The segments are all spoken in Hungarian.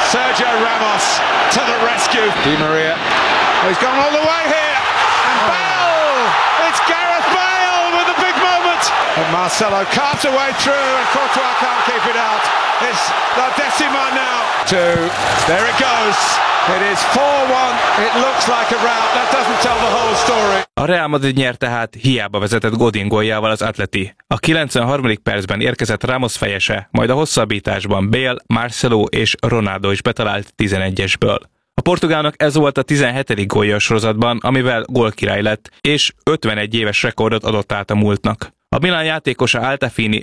Sergio Ramos to the rescue. Di Maria. He's gone all the way here. And Bale! It's Gareth Bale with a big moment. And Marcelo carves away through and Courtois can't keep it out. It's La Decima now. There it goes. It is 4-1. It looks like a rout. That doesn't tell the whole story. A Real Madrid nyert tehát hiába vezetett Godin góljával az Atleti. A 93. percben érkezett Ramos fejese, majd a hosszabbításban Bale, Marcelo és Ronaldo is betalált 11-esből. A portugálnak ez volt a 17. gólja a sorozatban, amivel gólkirály lett, és 51 éves rekordot adott át a múltnak. A Milan játékosa Altafini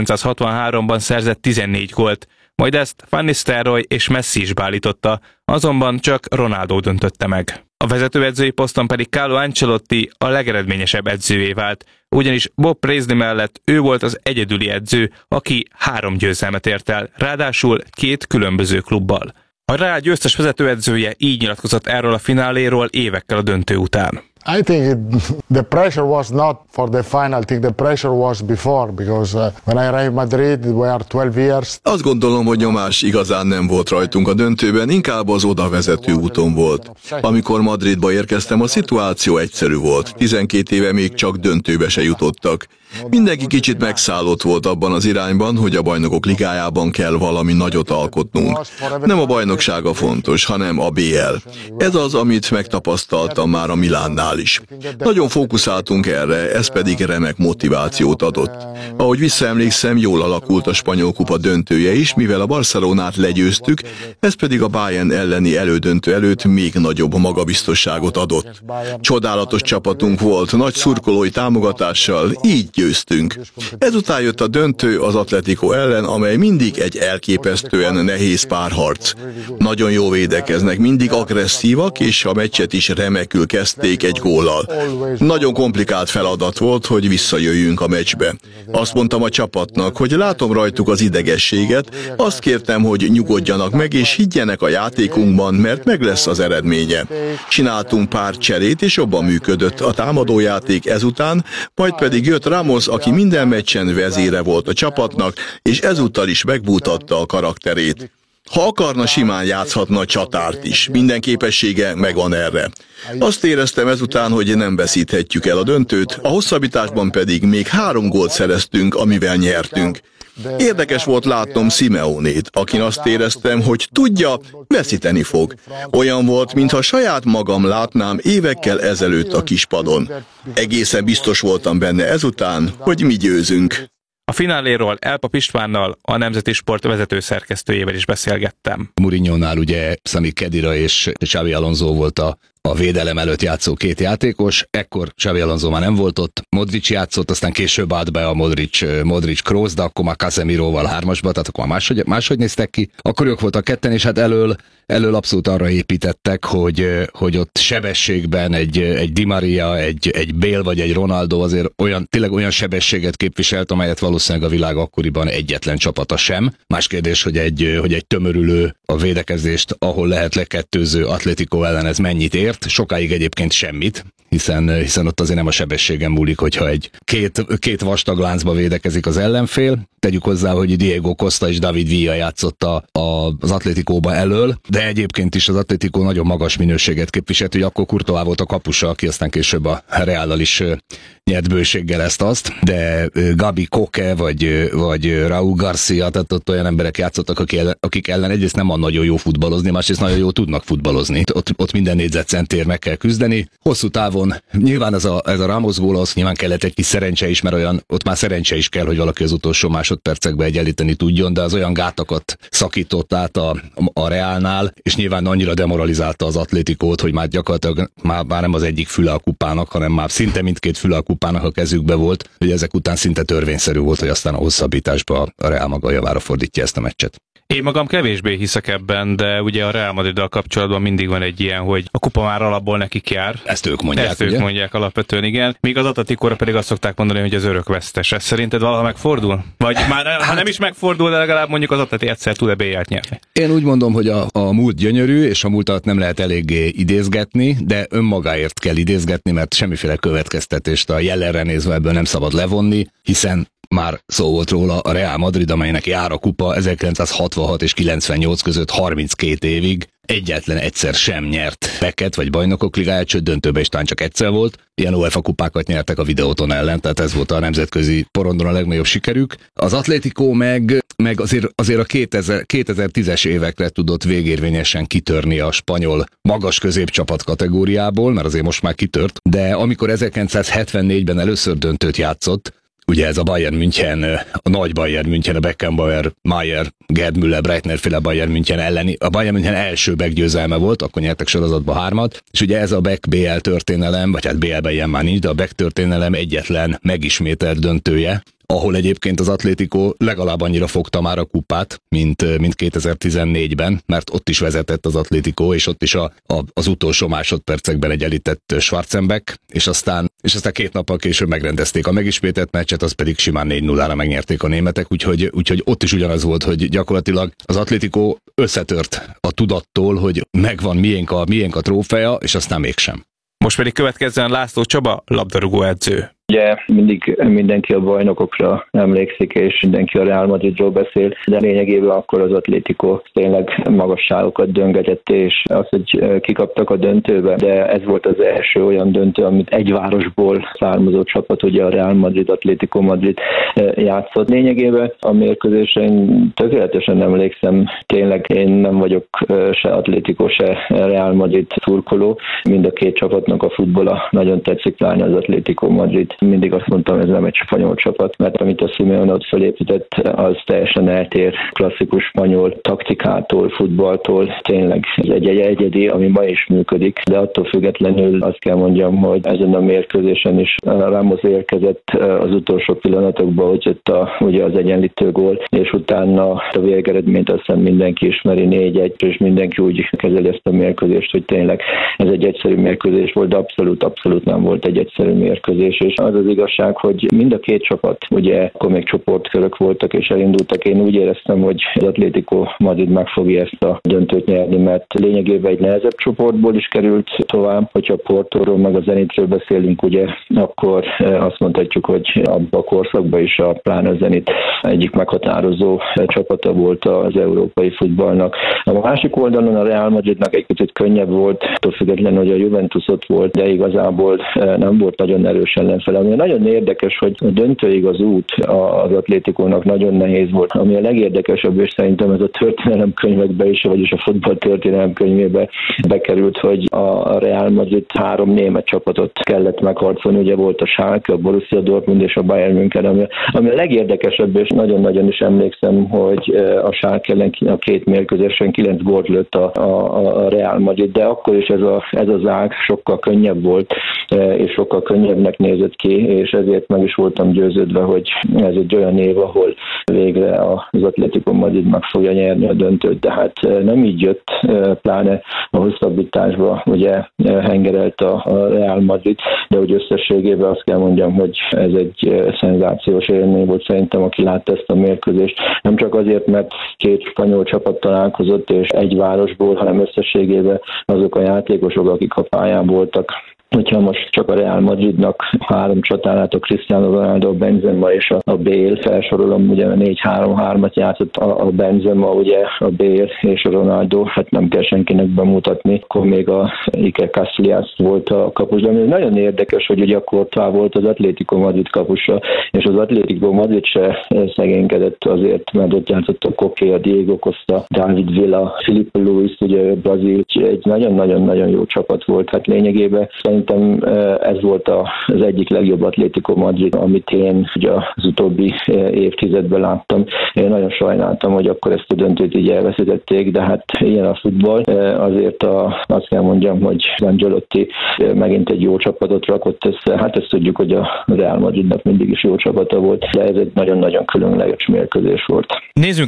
1963-ban szerzett 14 gólt, majd ezt Van Nistelrooy és Messi is beállította, azonban csak Ronaldo döntötte meg. A vezetőedzői poszton pedig Carlo Ancelotti a legeredményesebb edzővé vált, ugyanis Bob Paisley mellett ő volt az egyedüli edző, aki 3 győzelmet ért el, ráadásul 2 különböző klubbal. A Real győztes vezetőedzője így nyilatkozott erről a fináléról évekkel a döntő után. I think the pressure was not for the final. I think the pressure was before, because when I arrived Madrid, we are 12 years. Azt gondolom, hogy nyomás igazán nem volt rajtunk a döntőben, inkább az odavezető úton volt. Amikor Madridba érkeztem, a szituáció egyszerű volt. 12 éve még csak döntőbe se jutottak. Mindenki kicsit megszállott volt abban az irányban, hogy a bajnokok ligájában kell valami nagyot alkotnunk. Nem a bajnokság a fontos, hanem a BL. Ez az, amit megtapasztaltam már a Milánnál is. Nagyon fókuszáltunk erre, ez pedig remek motivációt adott. Ahogy visszaemlékszem, jól alakult a spanyol kupa döntője is, mivel a Barcelonát legyőztük, ez pedig a Bayern elleni elődöntő előtt még nagyobb magabiztosságot adott. Csodálatos csapatunk volt, nagy szurkolói támogatással, így győztünk. Ezután jött a döntő az Atletico ellen, amely mindig egy elképesztően nehéz párharc. Nagyon jó védekeznek, mindig agresszívak, és a meccset is remekül kezdték egy góllal. Nagyon komplikált feladat volt, hogy visszajöjjünk a meccsbe. Azt mondtam a csapatnak, hogy látom rajtuk az idegességet, azt kértem, hogy nyugodjanak meg és higgyenek a játékunkban, mert meg lesz az eredménye. Csináltunk pár cserét, és jobban működött a támadójáték ezután, majd pedig jött Ramos, aki minden meccsen vezére volt a csapatnak, és ezúttal is megbújtatta a karakterét. Ha akarna, simán játszhatna a csatárt is. Minden képessége megvan erre. Azt éreztem ezután, hogy nem veszíthetjük el a döntőt, a hosszabbításban pedig még 3 gólt szereztünk, amivel nyertünk. Érdekes volt látnom Simeonét, akin azt éreztem, hogy tudja, veszíteni fog. Olyan volt, mintha saját magam látnám évekkel ezelőtt a kispadon. Egészen biztos voltam benne ezután, hogy mi győzünk. A fináléról Elpap Istvánnal, a Nemzeti Sport vezető szerkesztőjével is beszélgettem. Mourinhónál ugye Sami Khedira és Xabi Alonso volt a védelem előtt játszó 2 játékos, ekkor Xabi Alonso már nem volt ott, Modric játszott, aztán később állt be a Modric Kroos, de akkor már Casemiroval 3-asba, tehát akkor már máshogy néztek ki. Akkor ők voltak ketten, és hát elől abszolút arra építettek, hogy ott sebességben egy Di Maria, egy Bale vagy egy Ronaldo azért tényleg olyan sebességet képviselt, amelyet valószínűleg a világ akkoriban egyetlen csapata sem. Más kérdés, hogy egy tömörülő a védekezést, ahol lehet lekettőző Atletico ellen ez mennyit ért. Sokáig egyébként semmit, hiszen ott azért nem a sebességen múlik, hogyha két vastag láncba védekezik az ellenfél. Tegyük hozzá, hogy Diego Costa és David Villa játszott az Atleticóba elől, de egyébként is az Atletico nagyon magas minőséget képviselt, hogy akkor Courtois volt a kapusa, aki aztán később a Reallal is nyert bőséggel ezt-azt, de Gabi Koke vagy Raúl Garcia, tehát ott olyan emberek játszottak, akik ellen egyrészt nem van nagyon jó futballozni, másrészt nagyon jó tudnak futballozni. Ott minden négyzetcentért meg kell küzdeni. Hosszú távon nyilván ez a Ramos gólhoz nyilván kellett egy kis szerencse is, mert ott már szerencse is kell, hogy valaki az utolsó másodpercekben egyenlíteni tudjon, de az olyan gátakat szakított át a Realnál, és nyilván annyira demoralizálta az Atleticót, hogy már gyakorlatilag már nem az egyik füle a kupának, hanem már szinte mindkét füle a kupának a kezükbe volt, hogy ezek után szinte törvényszerű volt, hogy aztán a hosszabbításba a Real maga javára fordítja ezt a meccset. Én magam kevésbé hiszek ebben, de ugye a Real Madriddal kapcsolatban mindig van egy ilyen, hogy a kupa már alapból nekik jár. Ezt ők mondják, alapvetően, igen. Míg az Atleticóra pedig azt szokták mondani, hogy az örökvesztes. Ez szerinted valaha megfordul? Vagy már ha nem is megfordul, de legalább mondjuk az Atleti egyszer tud-e BL-t nyerni? Én úgy mondom, hogy a múlt gyönyörű, és a múltat nem lehet eléggé idézgetni, de önmagáért kell idézgetni, mert semmiféle következtetést a jelenre nézve ebből nem szabad levonni, hiszen már szó volt róla, a Real Madrid, amelynek jár a kupa 1966 és 98 között 32 évig, egyetlen egyszer sem nyert beket, vagy bajnokok ligáját, sőt döntőben is talán csak egyszer volt. Ilyen UEFA kupákat nyertek a Videóton ellen, tehát ez volt a nemzetközi porondon a legnagyobb sikerük. Az Atlético meg azért a 2010-es évekre tudott végérvényesen kitörni a spanyol magas középcsapat kategóriából, mert azért most már kitört, de amikor 1974-ben először döntőt játszott, ugye ez a Bayern München, a nagy Bayern München, a Beckenbauer, Mayer, Gerd Müller, Breitner-féle Bayern München elleni. A Bayern München első győzelme volt, akkor nyertek sorozatba 3-at, és ugye ez a BL történelem, vagy hát BL-ben ilyen már nincs, de a Beck történelem egyetlen megismételt döntője, ahol egyébként az Atlético legalább annyira fogta már a kupát, mint 2014-ben, mert ott is vezetett az Atlético, és ott is az utolsó másodpercekben egyenlített Schwarzenbeck, és aztán 2 nappal később megrendezték a megismételt meccset, az pedig simán 4-0-ra megnyerték a németek, úgyhogy ott is ugyanaz volt, hogy gyakorlatilag az Atlético összetört a tudattól, hogy megvan miénk a trófea, és aztán mégsem. Most pedig következzen László Csaba, labdarúgó edző. Ugye mindig mindenki a bajnokokra emlékszik, és mindenki a Real Madridról beszél, de lényegében akkor az Atlético tényleg magasságokat döngetett, és az, hogy kikaptak a döntőbe, de ez volt az első olyan döntő, amit egy városból származó csapat, ugye a Real Madrid, Atlético Madrid játszott. Lényegében a mérkőzésre én tökéletesen emlékszem, tényleg én nem vagyok se Atlético, se Real Madrid szurkoló, mind a két csapatnak a futballa nagyon tetszik, pláne az Atlético Madrid. Mindig azt mondtam, ez nem egy spanyol csapat, mert amit a Simeone ott felépített, az teljesen eltér klasszikus spanyol taktikától, futballtól. Tényleg ez egy egyedi, ami ma is működik, de attól függetlenül azt kell mondjam, hogy ezen a mérkőzésen is Ramos érkezett az utolsó pillanatokban, hogy jött ugye az egyenlítő gól, és utána a végeredményt azt hiszem mindenki ismeri 4-1, és mindenki úgy kezeli ezt a mérkőzést, hogy tényleg ez egy egyszerű mérkőzés volt, de abszolút nem volt egy egyszerű mérkőzés, és az igazság, hogy mind a két csapat, ugye akkor még csoportkörök voltak és elindultak. Én úgy éreztem, hogy az Atlético Madrid meg fogja ezt a döntőt nyerni, mert lényegében egy nehezebb csoportból is került tovább. Hogyha Portóról meg a Zenitről beszélünk, ugye, akkor azt mondhatjuk, hogy abban a korszakban is a pláne Zenit egyik meghatározó csapata volt az európai futballnak. A másik oldalon a Real Madridnak egy kicsit könnyebb volt, attól függetlenül, hogy a Juventus ott volt, de igazából nem volt nagyon erős ellenfele. Ami nagyon érdekes, hogy a döntőig az út az Atlétikónak nagyon nehéz volt. Ami a legérdekesebb, és szerintem ez a történelemkönyvekbe is, vagyis a futball történelemkönyvébe bekerült, hogy a Real Madrid 3 német csapatot kellett megharcolni. Ugye volt a Schalke, a Borussia Dortmund és a Bayern München, ami a legérdekesebb, és nagyon-nagyon is emlékszem, hogy a Schalke ellen a 2 mérkőzésen 9 gólt lőtt a Real Madrid, de akkor is ez az ág sokkal könnyebb volt, és sokkal könnyebbnek nézett ki, és ezért meg is voltam győződve, hogy ez egy olyan év, ahol végre az Atlético Madrid meg fogja nyerni a döntőt, de hát nem így jött, pláne a hosszabbításba ugye hengerelt a Real Madrid, de úgy összességében azt kell mondjam, hogy ez egy szenzációs élmény volt szerintem, aki látta ezt a mérkőzést. Nem csak azért, mert 2 spanyol csapat találkozott, és egy városból, hanem összességében azok a játékosok, akik a pályán voltak. Hogyha most csak a Real Madridnak 3 csatárát, a Cristiano Ronaldo, a Benzema és a Bale felsorolom, ugye 4-3-3-at játszott a Benzema, ugye a Bale és a Ronaldo, hát nem kell senkinek bemutatni, akkor még a Iker Casillas volt a kapus, de nagyon érdekes, hogy ugye akkor volt az Atlético Madrid kapusa, és az Atlético Madrid se szegénykedett azért, mert ott játszott a Koké, a Diego Costa, David Villa, Filipe Luis, ugye Brazil, egy nagyon-nagyon jó csapat volt, hát lényegében szerintem ez volt az egyik legjobb Atlético Madrid, amit én ugye az utóbbi évtizedben láttam. Én nagyon sajnáltam, hogy akkor ezt a döntőt így elveszítették, de hát ilyen a futball. Azért azt kell mondjam, hogy Ancelotti megint egy jó csapatot rakott össze. Hát ezt tudjuk, hogy a Real Madridnak mindig is jó csapata volt, de ez egy nagyon-nagyon különleges mérkőzés volt. Nézzünk egy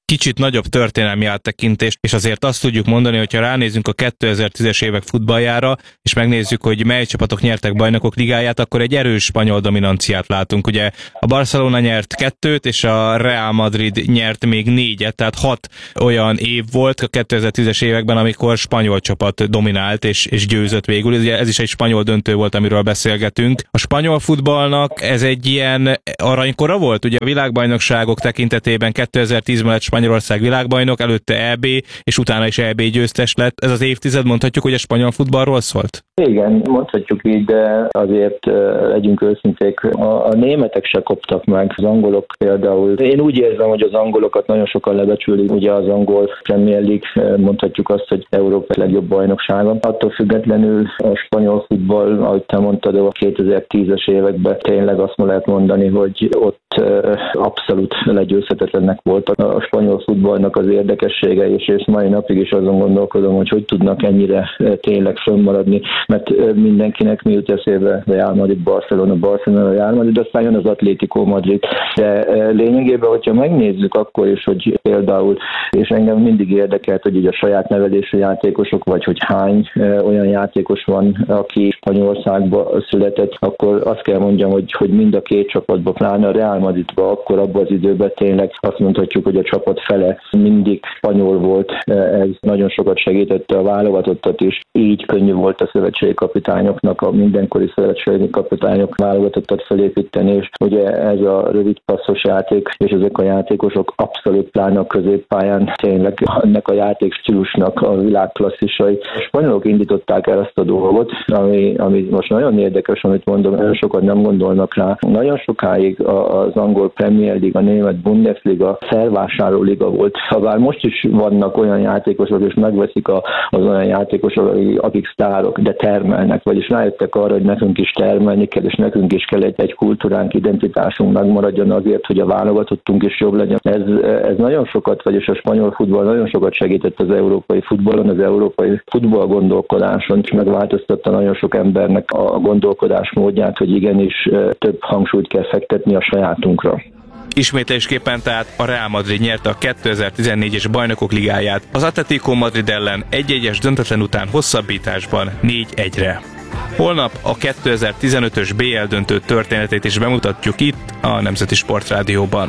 kicsit nagyobb történelmi áttekintést, és azért azt tudjuk mondani, hogyha ránézünk a 2010-es évek futballjára, és megnézzük, hogy mely csapatok nyertek bajnokok ligáját, akkor egy erős spanyol dominanciát látunk. Ugye a Barcelona nyert 2-t, és a Real Madrid nyert még 4-et, tehát 6 olyan év volt a 2010-es években, amikor spanyol csapat dominált és győzött végül. Ez is egy spanyol döntő volt, amiről beszélgetünk. A spanyol futballnak ez egy ilyen aranykora volt, ugye a világbajnokságok tekintetében 2010-ben lett Spanyolország világbajnok, előtte EB, és utána is EB győztes lett. Ez az évtized, mondhatjuk, hogy a spanyol futballról szólt? Igen, mondhatjuk így, de azért legyünk őszinték, a németek se koptak meg, az angolok például. Én úgy érzem, hogy az angolokat nagyon sokan lebecsülik, ugye az angol Premier League, mondhatjuk azt, hogy Európa legjobb bajnoksága. Attól függetlenül a spanyol futball, ahogy te mondtad, a 2010-es években tényleg azt lehet mondani, hogy ott abszolút legyőzhetetlennek volt a spanyol futballnak az érdekessége, és mai napig is azon gondolkodom, hogy tudnak ennyire tényleg fönnmaradni, mert mindenkinek mi jut eszébe, Real Madrid, Barcelona, Real Madrid, aztán jön az Atlético Madrid. De lényegében, hogyha megnézzük akkor is, hogy például, és engem mindig érdekelt, hogy így a saját nevelésű játékosok, vagy hogy hány olyan játékos van, aki Spanyolországba született, akkor azt kell mondjam, hogy mind a két csapatban, pláne a Real Madridba, akkor abban az időben tényleg azt mondhatjuk, hogy a csapat fele mindig spanyol volt. Ez nagyon sokat segítette a válogatottat is. Így könnyű volt a szövetségi kapitányoknak, a mindenkori szövetségi kapitányok válogatottat felépíteni, és ugye ez a rövid passzos játék, és ezek a játékosok abszolút pláne a középpályán tényleg ennek a játékstílusnak a világklasszisai. A spanyolok indították el ezt a dolgot, ami most nagyon érdekes, amit mondom, nagyon sokat nem gondolnak rá. Nagyon sokáig az angol Premier League, a német Bundesliga felvásárló liga volt. Habár most is vannak olyan játékosok, és megveszik az olyan játékosok, akik sztárok, de termelnek, vagyis rájöttek arra, hogy nekünk is termelni kell, és nekünk is kell egy kultúránk, identitásunk megmaradjon azért, hogy a válogatottunk is jobb legyen. Ez nagyon sokat, vagyis a spanyol futball nagyon sokat segített az európai futballon, az európai futball gondolkodáson, és megváltoztatta nagyon sok embernek a gondolkodás módját, hogy igenis több hangsúlyt kell fektetni a sajátunkra. Ismétlésképpen tehát a Real Madrid nyerte a 2014-es bajnokok ligáját, az Atlético Madrid ellen 1-1-es döntetlen után hosszabbításban 4-1-re. Holnap a 2015-ös BL döntő történetét is bemutatjuk itt a Nemzeti Sportrádióban.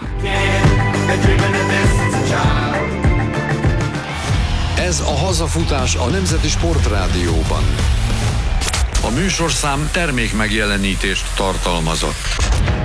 Ez a hazafutás a Nemzeti Sportrádióban. A műsorszám termékmegjelenítést tartalmazott.